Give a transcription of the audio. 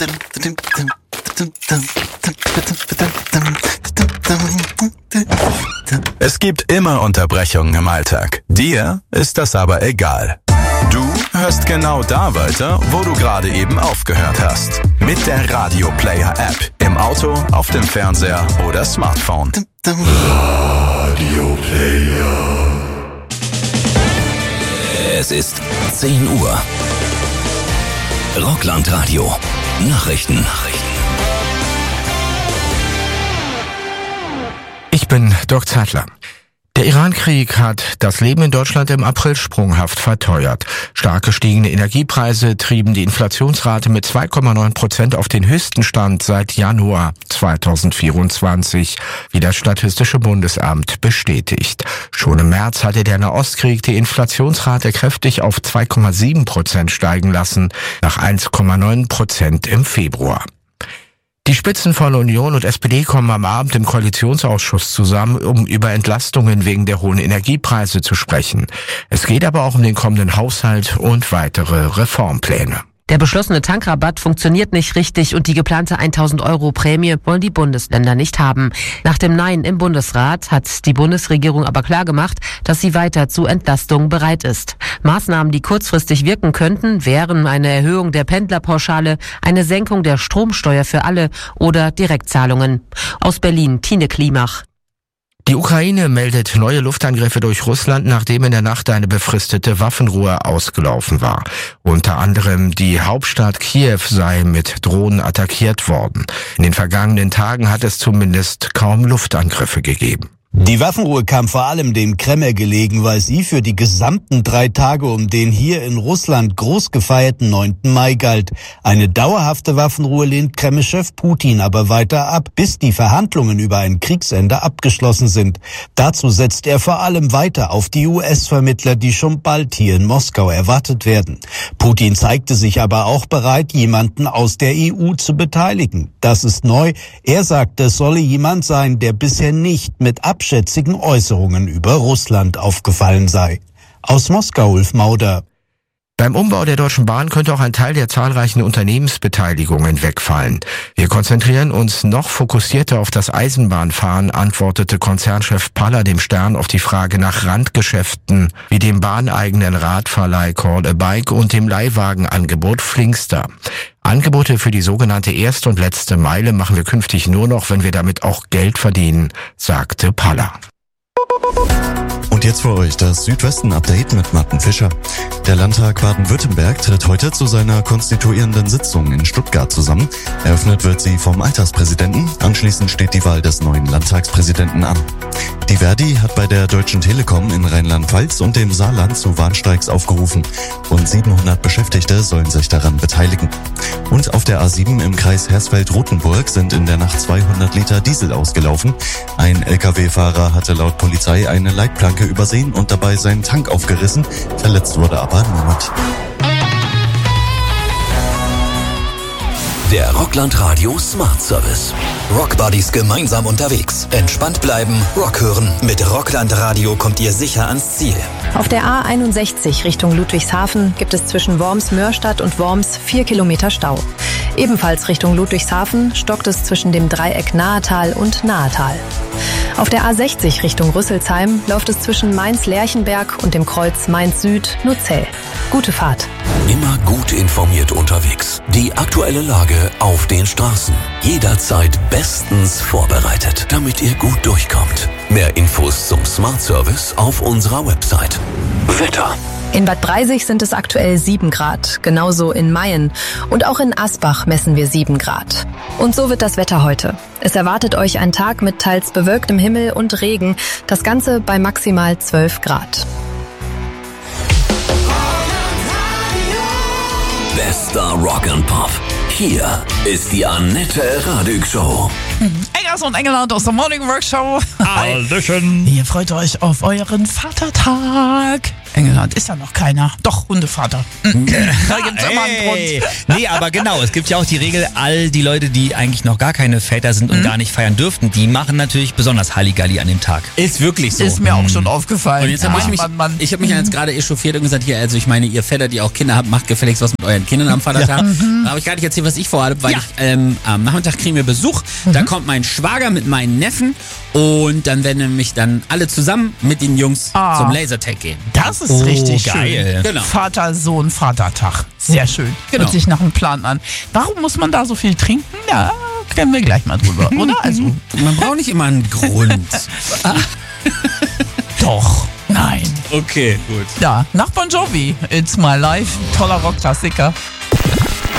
Es gibt immer Unterbrechungen im Alltag. Dir ist das aber egal. Du hörst genau da weiter, wo du gerade eben aufgehört hast. Mit der Radio Player App. Im Auto, auf dem Fernseher oder Smartphone. Radio Player. Es ist 10 Uhr. Rockland-Radio. Nachrichten. Ich bin Dirk Zeitler. Der Iran-Krieg hat das Leben in Deutschland im April sprunghaft verteuert. Stark gestiegene Energiepreise trieben die Inflationsrate mit 2,9% auf den höchsten Stand seit Januar 2024, wie das Statistische Bundesamt bestätigt. Schon im März hatte der Nahostkrieg die Inflationsrate kräftig auf 2,7% steigen lassen, nach 1,9% im Februar. Die Spitzen von Union und SPD kommen am Abend im Koalitionsausschuss zusammen, um über Entlastungen wegen der hohen Energiepreise zu sprechen. Es geht aber auch um den kommenden Haushalt und weitere Reformpläne. Der beschlossene Tankrabatt funktioniert nicht richtig und die geplante 1.000 € Prämie wollen die Bundesländer nicht haben. Nach dem Nein im Bundesrat hat die Bundesregierung aber klargemacht, dass sie weiter zu Entlastungen bereit ist. Maßnahmen, die kurzfristig wirken könnten, wären eine Erhöhung der Pendlerpauschale, eine Senkung der Stromsteuer für alle oder Direktzahlungen. Aus Berlin, Tine Klimach. Die Ukraine meldet neue Luftangriffe durch Russland, nachdem in der Nacht eine befristete Waffenruhe ausgelaufen war. Unter anderem die Hauptstadt Kiew sei mit Drohnen attackiert worden. In den vergangenen Tagen hat es zumindest kaum Luftangriffe gegeben. Die Waffenruhe kam vor allem dem Kreml gelegen, weil sie für die gesamten 3 Tage um den hier in Russland groß gefeierten 9. Mai galt. Eine dauerhafte Waffenruhe lehnt Kreml-Chef Putin aber weiter ab, bis die Verhandlungen über ein Kriegsende abgeschlossen sind. Dazu setzt er vor allem weiter auf die US-Vermittler, die schon bald hier in Moskau erwartet werden. Putin zeigte sich aber auch bereit, jemanden aus der EU zu beteiligen. Das ist neu. Er sagte, es solle jemand sein, der bisher nicht mit abschätzigen Äußerungen über Russland aufgefallen sei. Aus Moskau, Ulf Mauder. Beim Umbau der Deutschen Bahn könnte auch ein Teil der zahlreichen Unternehmensbeteiligungen wegfallen. Wir konzentrieren uns noch fokussierter auf das Eisenbahnfahren, antwortete Konzernchef Paller dem Stern auf die Frage nach Randgeschäften wie dem bahneigenen Radverleih Call a Bike und dem Leihwagenangebot Flinkster. Angebote für die sogenannte erste und letzte Meile machen wir künftig nur noch, wenn wir damit auch Geld verdienen, sagte Paller. Und jetzt für euch das Südwesten-Update mit Martin Fischer. Der Landtag Baden-Württemberg tritt heute zu seiner konstituierenden Sitzung in Stuttgart zusammen. Eröffnet wird sie vom Alterspräsidenten. Anschließend steht die Wahl des neuen Landtagspräsidenten an. Die Verdi hat bei der Deutschen Telekom in Rheinland-Pfalz und dem Saarland zu Warnstreiks aufgerufen. Rund 700 Beschäftigte sollen sich daran beteiligen. Und auf der A7 im Kreis Hersfeld-Rotenburg sind in der Nacht 200 Liter Diesel ausgelaufen. Ein Lkw-Fahrer hatte laut Polizei eine Leitplanke übersehen und dabei seinen Tank aufgerissen. Verletzt wurde aber niemand. Der Rockland-Radio Smart Service. Rockbuddies gemeinsam unterwegs. Entspannt bleiben, Rock hören. Mit Rockland-Radio kommt ihr sicher ans Ziel. Auf der A61 Richtung Ludwigshafen gibt es zwischen Worms-Mörstadt und Worms 4 Kilometer Stau. Ebenfalls Richtung Ludwigshafen stockt es zwischen dem Dreieck Nahetal und Nahetal. Auf der A60 Richtung Rüsselsheim läuft es zwischen Mainz-Lerchenberg und dem Kreuz Mainz-Süd nur zäh. Gute Fahrt. Immer gut informiert unterwegs. Die aktuelle Lage auf den Straßen. Jederzeit bestens vorbereitet, damit ihr gut durchkommt. Mehr Infos zum Smart Service auf unserer Website. Wetter. In Bad Breisig sind es aktuell 7 Grad, genauso in Mayen. Und auch in Asbach messen wir 7 Grad. Und so wird das Wetter heute. Es erwartet euch ein Tag mit teils bewölktem Himmel und Regen. Das Ganze bei maximal 12 Grad. Bester Rock and Pop. Hier ist die Annette Radig Show. Engels und Engeland aus der Morning Work Show. Hallöchen. Ihr freut euch auf euren Vatertag. Engelland ist ja noch keiner. Doch, Hundevater. Da gibt's immer einen Grund. Nee, aber genau, es gibt ja auch die Regel, all die Leute, die eigentlich noch gar keine Väter sind und gar nicht feiern dürften, die machen natürlich besonders Halligalli an dem Tag. Ist wirklich so. Ist mir auch schon aufgefallen. Und jetzt habe ich mich jetzt gerade echauffiert und gesagt, hier, also ich meine, ihr Väter, die auch Kinder habt, macht gefälligst was mit euren Kindern am Vatertag. Da habe ich gar nicht erzählt, was ich vorhabe, weil ich am Nachmittag kriegen wir Besuch. Da kommt mein Schwager mit meinen Neffen und dann werden nämlich dann alle zusammen mit den Jungs zum Lasertag gehen. Das ist richtig geil. schön. Genau. Vater-Sohn, Vatertag. Sehr schön. Genau. Hört sich nach einem Plan an. Warum muss man da so viel trinken? Ja, kennen wir gleich mal drüber, oder? Also, Man braucht nicht immer einen Grund. doch. Nein. Okay, gut. Ja, nach Bon Jovi. It's My Life. Toller Rockklassiker.